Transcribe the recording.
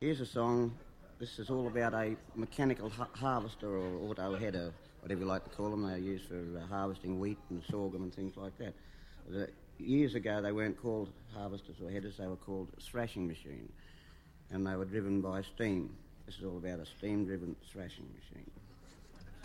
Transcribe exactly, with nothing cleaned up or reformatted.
Here's a song. This is all about a mechanical ha- harvester or auto header, whatever you like to call them. They're used for uh, harvesting wheat and sorghum and things like that. The, years ago, they weren't called harvesters or headers. They were called thrashing machine, and they were driven by steam. This is all about a steam-driven thrashing machine.